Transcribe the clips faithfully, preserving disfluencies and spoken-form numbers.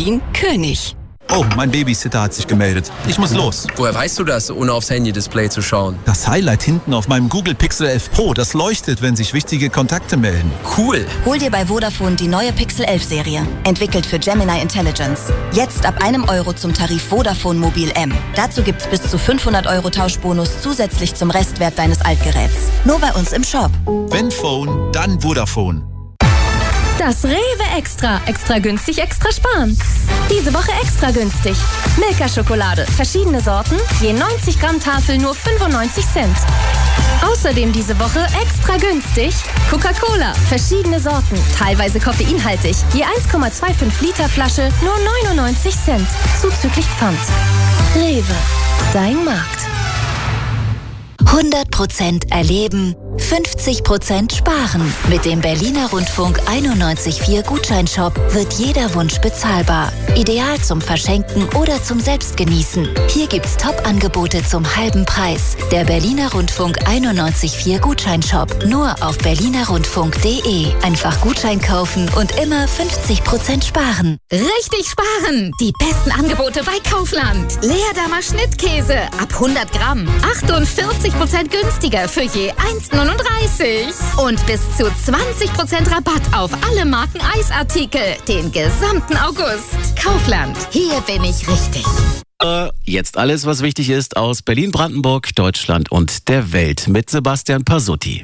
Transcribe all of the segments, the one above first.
Berlin König. Oh, mein Babysitter hat sich gemeldet. Ich muss los. Woher weißt du das, ohne aufs Handy-Display zu schauen? Das Highlight hinten auf meinem Google Pixel elf Pro, das leuchtet, wenn sich wichtige Kontakte melden. Cool. Hol dir bei Vodafone die neue Pixel elf Serie. Entwickelt für Gemini Intelligence. Jetzt ab einem Euro zum Tarif Vodafone Mobil M. Dazu gibt's bis zu fünfhundert Euro Tauschbonus zusätzlich zum Restwert deines Altgeräts. Nur bei uns im Shop. Wenn Phone, dann Vodafone. Das Rewe Extra. Extra günstig, extra sparen. Diese Woche extra günstig. Milka-Schokolade. Verschiedene Sorten. Je neunzig Gramm Tafel nur fünfundneunzig Cent. Außerdem diese Woche extra günstig. Coca-Cola. Verschiedene Sorten. Teilweise koffeinhaltig. Je eins Komma fünfundzwanzig Liter Flasche nur neunundneunzig Cent. Zuzüglich Pfand. Rewe. Dein Markt. hundert Prozent erleben, fünfzig Prozent sparen. Mit dem Berliner Rundfunk einundneunzig Komma vier Gutscheinshop wird jeder Wunsch bezahlbar. Ideal zum Verschenken oder zum Selbstgenießen. Hier gibt's Top-Angebote zum halben Preis. Der Berliner Rundfunk einundneunzig Komma vier Gutscheinshop. Nur auf berliner rundfunk punkt de. Einfach Gutschein kaufen und immer fünfzig Prozent sparen. Richtig sparen! Die besten Angebote bei Kaufland. Leerdammer Schnittkäse ab hundert Gramm. achtundvierzig Prozent günstiger für je eins Komma neununddreißig. Und bis zu zwanzig Prozent Rabatt auf alle Marken Eisartikel. Den gesamten August. Kaufland. Hier bin ich richtig. Jetzt alles, was wichtig ist aus Berlin, Brandenburg, Deutschland und der Welt mit Sebastian Pasutti.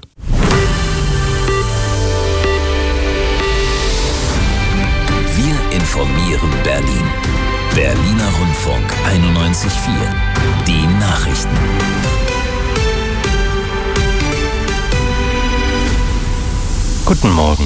Wir informieren Berlin. Berliner Rundfunk einundneunzig Komma vier. Die Nachrichten. Guten Morgen.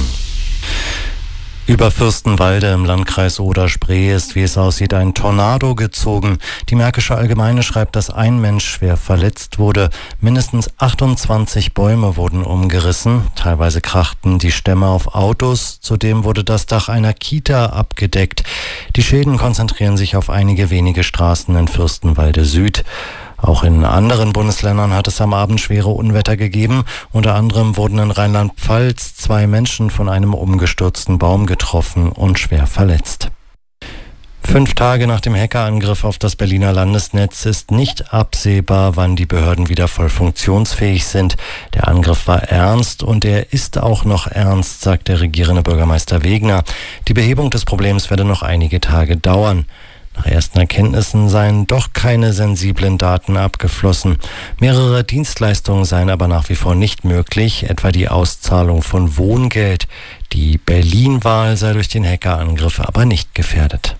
Über Fürstenwalde im Landkreis Oder-Spree ist, wie es aussieht, ein Tornado gezogen. Die Märkische Allgemeine schreibt, dass ein Mensch schwer verletzt wurde. Mindestens achtundzwanzig Bäume wurden umgerissen. Teilweise krachten die Stämme auf Autos. Zudem wurde das Dach einer Kita abgedeckt. Die Schäden konzentrieren sich auf einige wenige Straßen in Fürstenwalde Süd. Auch in anderen Bundesländern hat es am Abend schwere Unwetter gegeben. Unter anderem wurden in Rheinland-Pfalz zwei Menschen von einem umgestürzten Baum getroffen und schwer verletzt. Fünf Tage nach dem Hackerangriff auf das Berliner Landesnetz ist nicht absehbar, wann die Behörden wieder voll funktionsfähig sind. Der Angriff war ernst und er ist auch noch ernst, sagt der regierende Bürgermeister Wegner. Die Behebung des Problems werde noch einige Tage dauern. Nach ersten Erkenntnissen seien doch keine sensiblen Daten abgeflossen. Mehrere Dienstleistungen seien aber nach wie vor nicht möglich, etwa die Auszahlung von Wohngeld. Die Berlin-Wahl sei durch den Hackerangriff aber nicht gefährdet.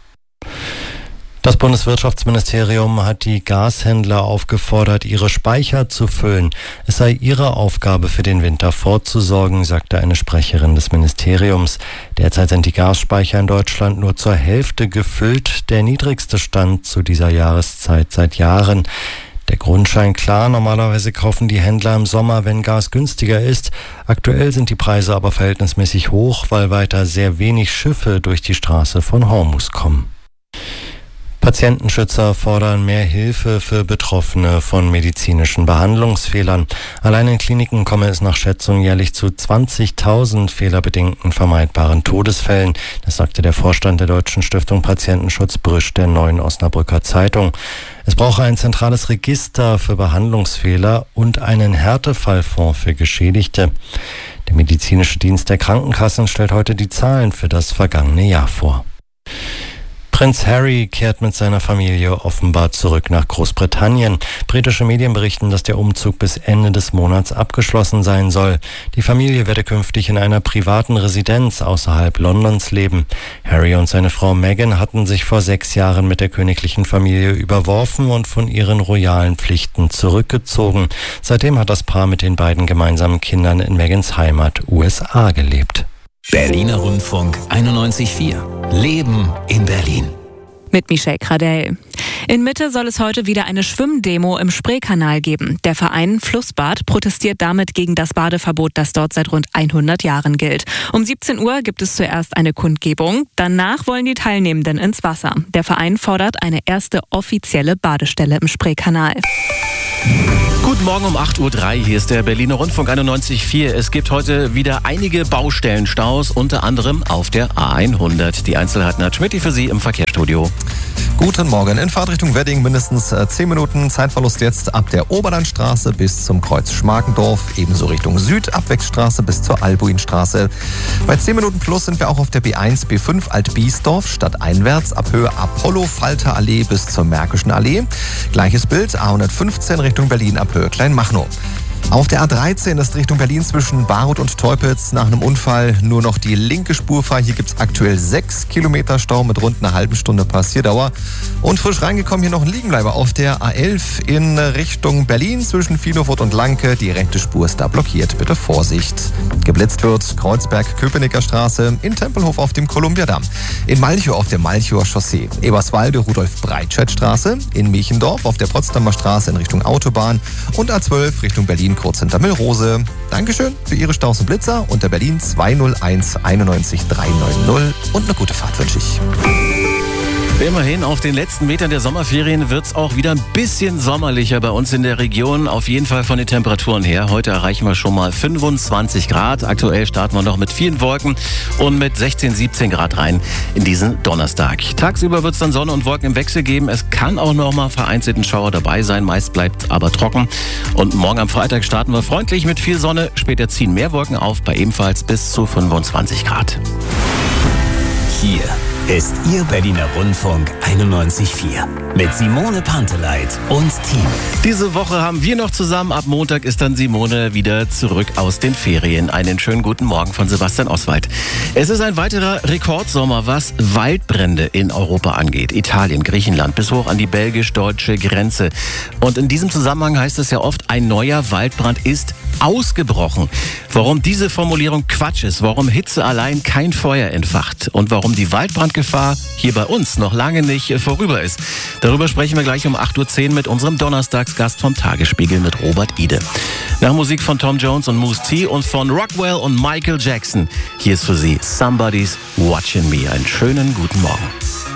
Das Bundeswirtschaftsministerium hat die Gashändler aufgefordert, ihre Speicher zu füllen. Es sei ihre Aufgabe, für den Winter vorzusorgen, sagte eine Sprecherin des Ministeriums. Derzeit sind die Gasspeicher in Deutschland nur zur Hälfte gefüllt, der niedrigste Stand zu dieser Jahreszeit seit Jahren. Der Grund scheint klar, normalerweise kaufen die Händler im Sommer, wenn Gas günstiger ist. Aktuell sind die Preise aber verhältnismäßig hoch, weil weiter sehr wenig Schiffe durch die Straße von Hormuz kommen. Patientenschützer fordern mehr Hilfe für Betroffene von medizinischen Behandlungsfehlern. Allein in Kliniken komme es nach Schätzung jährlich zu zwanzigtausend fehlerbedingten vermeidbaren Todesfällen. Das sagte der Vorstand der Deutschen Stiftung Patientenschutz Brüsch der Neuen Osnabrücker Zeitung. Es brauche ein zentrales Register für Behandlungsfehler und einen Härtefallfonds für Geschädigte. Der medizinische Dienst der Krankenkassen stellt heute die Zahlen für das vergangene Jahr vor. Prinz Harry kehrt mit seiner Familie offenbar zurück nach Großbritannien. Britische Medien berichten, dass der Umzug bis Ende des Monats abgeschlossen sein soll. Die Familie werde künftig in einer privaten Residenz außerhalb Londons leben. Harry und seine Frau Meghan hatten sich vor sechs Jahren mit der königlichen Familie überworfen und von ihren royalen Pflichten zurückgezogen. Seitdem hat das Paar mit den beiden gemeinsamen Kindern in Meghans Heimat U S A gelebt. Berliner Rundfunk einundneunzig Komma vier. Leben in Berlin. Mit Michelle Cradell. In Mitte soll es heute wieder eine Schwimmdemo im Spreekanal geben. Der Verein Flussbad protestiert damit gegen das Badeverbot, das dort seit rund hundert Jahren gilt. Um siebzehn Uhr gibt es zuerst eine Kundgebung. Danach wollen die Teilnehmenden ins Wasser. Der Verein fordert eine erste offizielle Badestelle im Spreekanal. Guten Morgen um acht Uhr drei, hier ist der Berliner Rundfunk einundneunzig Komma vier. Es gibt heute wieder einige Baustellenstaus, unter anderem auf der A hundert. Die Einzelheiten hat Schmidt für Sie im Verkehrsstudio. Guten Morgen. In Fahrtrichtung Wedding mindestens zehn Minuten Zeitverlust jetzt ab der Oberlandstraße bis zum Kreuz Schmarkendorf. Ebenso Richtung Süd, Abwechsstraße bis zur Albuinstraße. Bei zehn Minuten plus sind wir auch auf der B eins, B fünf Alt-Biesdorf, stadteinwärts ab Höhe Apollo-Falter-Allee bis zur Märkischen Allee. Gleiches Bild, A hundertfünfzehn Richtung Berlin ab Höhe Kleinmachnow. Auf der A dreizehn ist Richtung Berlin zwischen Baruth und Teupitz nach einem Unfall nur noch die linke Spur frei. Hier gibt es aktuell sechs Kilometer Stau mit rund einer halben Stunde Passierdauer. Und frisch reingekommen hier noch ein Liegenbleiber auf der A elf in Richtung Berlin zwischen Viehnowood und Lanke. Die rechte Spur ist da blockiert. Bitte Vorsicht. Geblitzt wird Kreuzberg-Köpenicker Straße, in Tempelhof auf dem Kolumbiadamm, in Malchow auf der Malchower Chaussee, Eberswalde Rudolf-Breitscheid-Straße, in Miechendorf auf der Potsdamer Straße in Richtung Autobahn und A zwölf Richtung Berlin kurz hinter Müllrose. Dankeschön für Ihre Staus und Blitzer unter Berlin zwei null eins einundneunzig dreihundertneunzig und eine gute Fahrt wünsche ich. Immerhin, auf den letzten Metern der Sommerferien wird es auch wieder ein bisschen sommerlicher bei uns in der Region. Auf jeden Fall von den Temperaturen her. Heute erreichen wir schon mal fünfundzwanzig Grad. Aktuell starten wir noch mit vielen Wolken und mit sechzehn, siebzehn Grad rein in diesen Donnerstag. Tagsüber wird es dann Sonne und Wolken im Wechsel geben. Es kann auch noch mal vereinzelten Schauer dabei sein. Meist bleibt es aber trocken. Und morgen am Freitag starten wir freundlich mit viel Sonne. Später ziehen mehr Wolken auf bei ebenfalls bis zu fünfundzwanzig Grad. Hier ist Ihr Berliner Rundfunk einundneunzig Komma vier mit Simone Panteleit und Team. Diese Woche haben wir noch zusammen. Ab Montag ist dann Simone wieder zurück aus den Ferien. Einen schönen guten Morgen von Sebastian Oswald. Es ist ein weiterer Rekordsommer, was Waldbrände in Europa angeht. Italien, Griechenland bis hoch an die belgisch-deutsche Grenze. Und in diesem Zusammenhang heißt es ja oft, ein neuer Waldbrand ist ausgebrochen. Warum diese Formulierung Quatsch ist, warum Hitze allein kein Feuer entfacht und warum die Waldbrandgefahr hier bei uns noch lange nicht vorüber ist. Darüber sprechen wir gleich um acht Uhr zehn mit unserem Donnerstagsgast vom Tagesspiegel, mit Robert Ide. Nach Musik von Tom Jones und Moose T und von Rockwell und Michael Jackson. Hier ist für Sie Somebody's Watching Me. Einen schönen guten Morgen.